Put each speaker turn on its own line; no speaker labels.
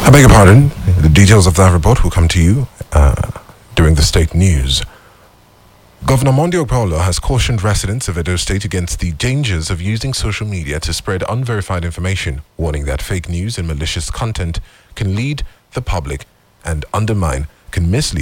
I beg your pardon. The details of that report will come to you during the state news. Governor Monday Okpolo has cautioned residents of Edo State against the dangers of using social media to spread unverified information, warning that fake news and malicious content can lead the public and can mislead